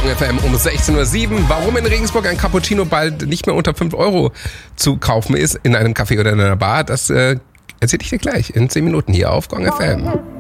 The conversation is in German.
FM um 16.07 Uhr. Warum in Regensburg ein Cappuccino bald nicht mehr unter 5 Euro zu kaufen ist, in einem Café oder in einer Bar, das erzähle ich dir gleich in 10 Minuten hier auf Gong FM.